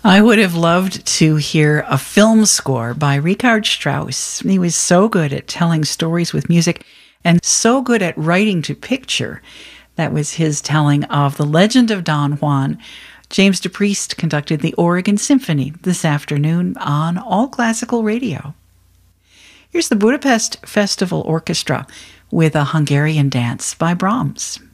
I would have loved to hear a film score by Richard Strauss. He was so good at telling stories with music and so good at writing to picture. That was his telling of The Legend of Don Juan. James DePriest conducted the Oregon Symphony this afternoon on All Classical Radio. Here's the Budapest Festival Orchestra with a Hungarian dance by Brahms.